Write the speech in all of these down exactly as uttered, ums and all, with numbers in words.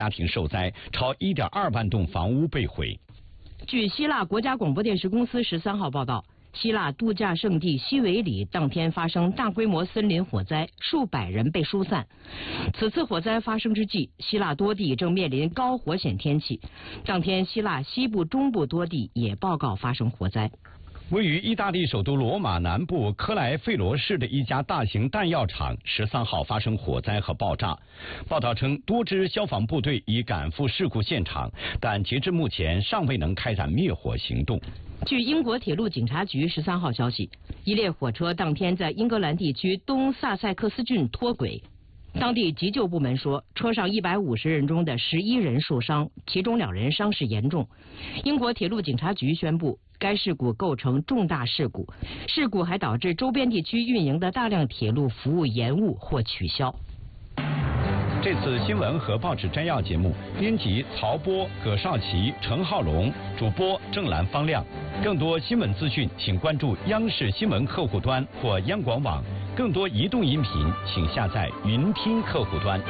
家庭受灾，超一点二万栋房屋被毁。 据希腊国家广播电视公司十三号报道，希腊度假胜地西维里当天发生大规模森林火灾，数百人被疏散。此次火灾发生之际，希腊多地正面临高火险天气。当天，希腊西部、中部多地也报告发生火灾。 位于意大利首都罗马南部科莱费罗市的一家大型弹药厂十三号发生火灾和爆炸。报道称，多支消防部队已赶赴事故现场，但截至目前尚未能开展灭火行动。 据英国铁路警察局十三号消息，一列火车当天在英格兰地区东萨塞克斯郡脱轨。当地急救部门说，车上一百五十人中的十一人受伤，其中两人伤势严重。英国铁路警察局宣布，该事故构成重大事故，事故还导致周边地区运营的大量铁路服务延误或取消。 这次新闻和报纸摘要节目，编辑曹波、葛少奇、陈浩龙，主播郑兰、方亮。更多新闻资讯，请关注央视新闻客户端或央广网。更多移动音频，请下载云听客户端。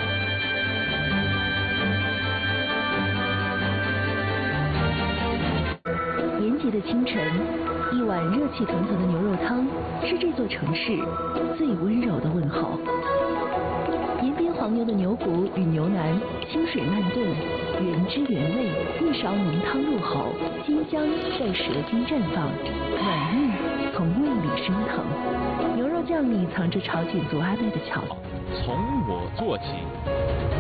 炎节的清晨，一碗热气腾腾的牛肉汤是这座城市最温柔的问候。延边黄牛的牛骨与牛腩清水慢炖，原汁原味，一勺浓汤入口，鲜香在舌尖绽放，暖意从胃里升腾。牛肉酱里藏着朝鲜族阿贝的巧思。 从我做起。